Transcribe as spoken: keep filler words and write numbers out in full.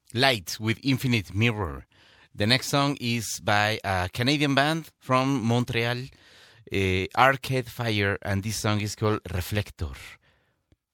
Light with Infinite Mirror. The next song is by a Canadian band from Montreal, uh, Arcade Fire, and this song is called Reflector.